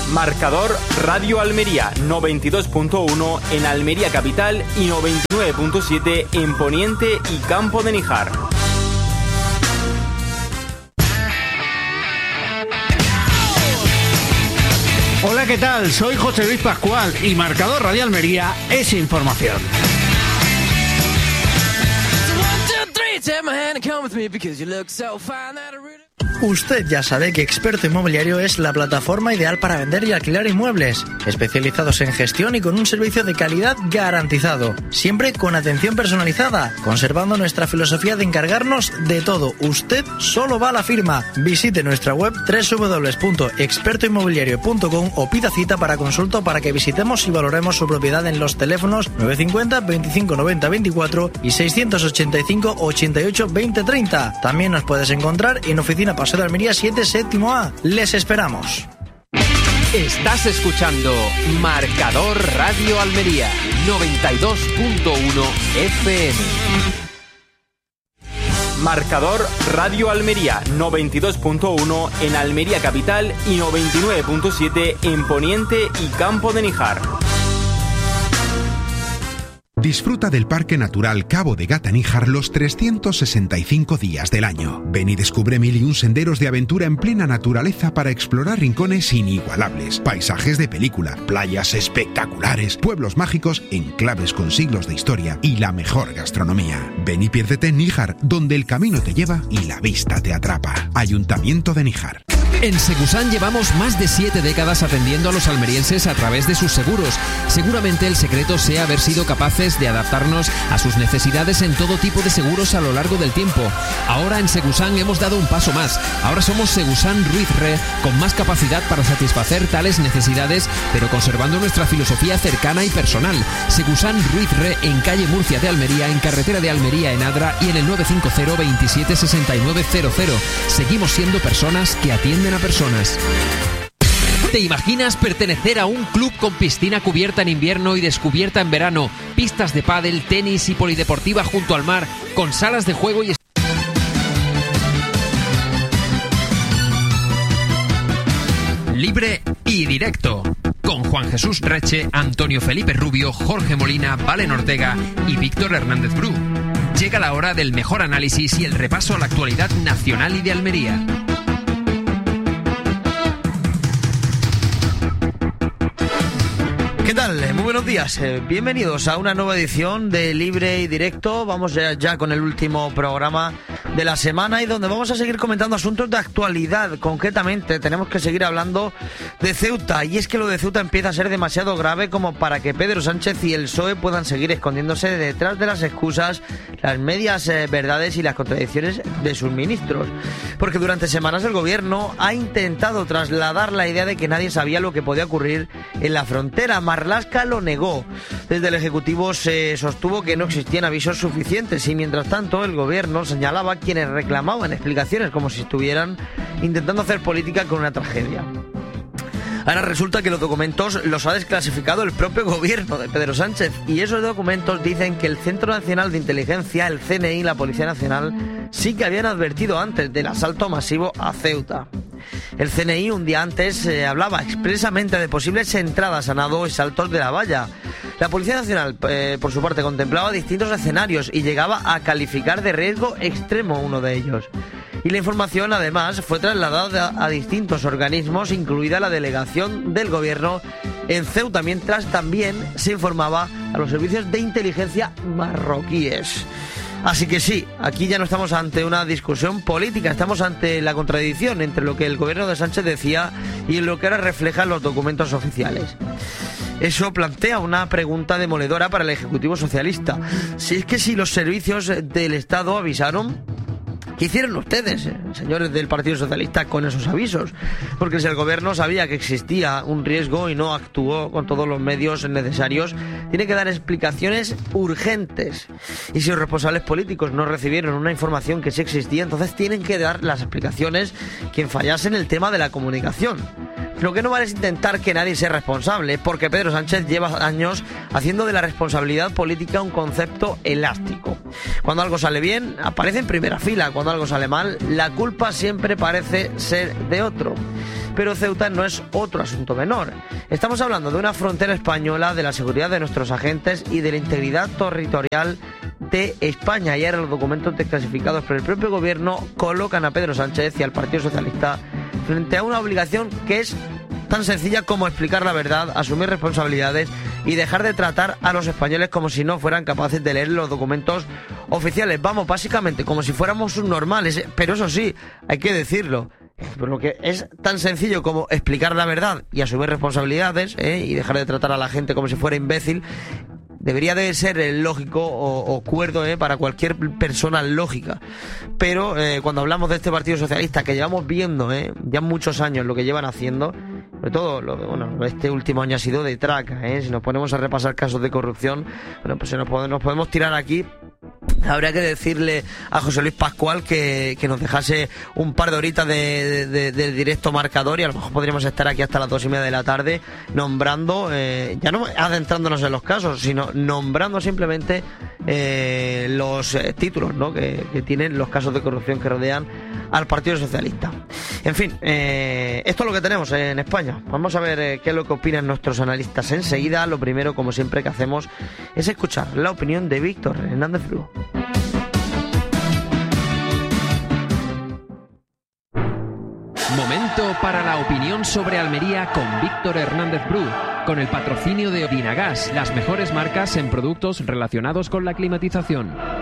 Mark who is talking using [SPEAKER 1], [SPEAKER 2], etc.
[SPEAKER 1] Marcador Radio Almería 92.1 en Almería Capital y 99.7 en Poniente y Campo de Níjar.
[SPEAKER 2] Hola, ¿qué tal? Soy José Luis Pascual y Marcador Radio Almería es información.
[SPEAKER 3] Usted ya sabe que Experto Inmobiliario es la plataforma ideal para vender y alquilar inmuebles, especializados en gestión y con un servicio de calidad garantizado, siempre con atención personalizada, conservando nuestra filosofía de encargarnos de todo. Usted solo va a la firma. Visite nuestra web www.expertoinmobiliario.com o pida cita para consulta para que visitemos y valoremos su propiedad en los teléfonos 950 25 90 24 y 685 88 20 30. También nos puedes encontrar en Oficina Paseo de Almería 7, séptimo A. Les esperamos.
[SPEAKER 4] Estás escuchando Marcador Radio Almería 92.1 FM.
[SPEAKER 1] Marcador Radio Almería 92.1 en Almería Capital y 99.7 en Poniente y Campo de Níjar.
[SPEAKER 5] Disfruta del Parque Natural Cabo de Gata-Níjar los 365 días del año. Ven y descubre 1001 senderos de aventura en plena naturaleza para explorar rincones inigualables, paisajes de película, playas espectaculares, pueblos mágicos, enclaves con siglos de historia y la mejor gastronomía. Ven y piérdete en Níjar, donde el camino te lleva y la vista te atrapa. Ayuntamiento de Níjar.
[SPEAKER 6] En Segusan llevamos más de 7 décadas atendiendo a los almerienses a través de sus seguros. Seguramente el secreto sea haber sido capaces de adaptarnos a sus necesidades en todo tipo de seguros a lo largo del tiempo. Ahora en Segusan hemos dado un paso más. Ahora somos Segusan Ruiz Re, con más capacidad para satisfacer tales necesidades, pero conservando nuestra filosofía cercana y personal. Segusan Ruiz Re en calle Murcia de Almería, en carretera de Almería en Adra y en el 950 27 6900. Seguimos siendo personas que atienden a personas.
[SPEAKER 4] ¿Te imaginas pertenecer a un club con piscina cubierta en invierno y descubierta en verano, pistas de pádel, tenis y polideportiva junto al mar, con salas de juego y libre y directo? Con Juan Jesús Reche, Antonio Felipe Rubio, Jorge Molina, Valen Ortega y Víctor Hernández Bru. Llega la hora del mejor análisis y el repaso a la actualidad nacional y de Almería.
[SPEAKER 3] ¿Qué tal? Muy buenos días. Bienvenidos a una nueva edición de Libre y Directo. Vamos ya con el último programa de la semana y donde vamos a seguir comentando asuntos de actualidad. Concretamente, tenemos que seguir hablando de Ceuta. Y es que lo de Ceuta empieza a ser demasiado grave como para que Pedro Sánchez y el PSOE puedan seguir escondiéndose detrás de las excusas, las medias verdades y las contradicciones de sus ministros. Porque durante semanas el gobierno ha intentado trasladar la idea de que nadie sabía lo que podía ocurrir en la frontera. Marlaska lo negó. Desde el Ejecutivo se sostuvo que no existían avisos suficientes y mientras tanto el gobierno señalaba a quienes reclamaban explicaciones como si estuvieran intentando hacer política con una tragedia. Ahora resulta que los documentos los ha desclasificado el propio gobierno de Pedro Sánchez y esos documentos dicen que el Centro Nacional de Inteligencia, el CNI y la Policía Nacional sí que habían advertido antes del asalto masivo a Ceuta. El CNI un día antes hablaba expresamente de posibles entradas a nado y saltos de la valla. La Policía Nacional, por su parte, contemplaba distintos escenarios y llegaba a calificar de riesgo extremo uno de ellos. Y la información, además, fue trasladada a distintos organismos, incluida la delegación del gobierno en Ceuta, mientras también se informaba a los servicios de inteligencia marroquíes. Así que sí, aquí ya no estamos ante una discusión política, estamos ante la contradicción entre lo que el gobierno de Sánchez decía y lo que ahora reflejan los documentos oficiales. Eso plantea una pregunta demoledora para el Ejecutivo socialista. Si es que si los servicios del Estado avisaron, ¿qué hicieron ustedes, señores del Partido Socialista, con esos avisos? Porque si el gobierno sabía que existía un riesgo y no actuó con todos los medios necesarios, tiene que dar explicaciones urgentes. Y si los responsables políticos no recibieron una información que sí existía, entonces tienen que dar las explicaciones quien fallase en el tema de la comunicación. Lo que no vale es intentar que nadie sea responsable, porque Pedro Sánchez lleva años haciendo de la responsabilidad política un concepto elástico. Cuando algo sale bien, aparece en primera fila. Cuando algo sale mal, la culpa siempre parece ser de otro. Pero Ceuta no es otro asunto menor. Estamos hablando de una frontera española, de la seguridad de nuestros agentes y de la integridad territorial de España. Y ahora los documentos desclasificados por el propio gobierno colocan a Pedro Sánchez y al Partido Socialista frente a una obligación que es tan sencilla como explicar la verdad, asumir responsabilidades y dejar de tratar a los españoles como si no fueran capaces de leer los documentos oficiales. Vamos, básicamente como si fuéramos subnormales, pero eso sí, hay que decirlo. Por lo que es tan sencillo como explicar la verdad y asumir responsabilidades, y dejar de tratar a la gente como si fuera imbécil, debería de ser lógico o cuerdo para cualquier persona lógica. Pero cuando hablamos de este Partido Socialista, que llevamos viendo ya muchos años lo que llevan haciendo, sobre todo este último año ha sido de traca, si nos ponemos a repasar casos de corrupción, bueno, pues nos podemos tirar aquí. Habría que decirle a José Luis Pascual que nos dejase un par de horitas del directo marcador, y a lo mejor podríamos estar aquí hasta las 2:30 de la tarde nombrando, ya no adentrándonos en los casos, sino nombrando simplemente los títulos, ¿no?, que tienen los casos de corrupción que rodean al Partido Socialista. En fin, esto es lo que tenemos en España. Vamos a ver qué es lo que opinan nuestros analistas enseguida. Lo primero, como siempre, que hacemos es escuchar la opinión de Víctor Hernández Bru.
[SPEAKER 6] Momento para la opinión sobre Almería con Víctor Hernández Bru, con el patrocinio de Vinagas, las mejores marcas en productos relacionados con la climatización.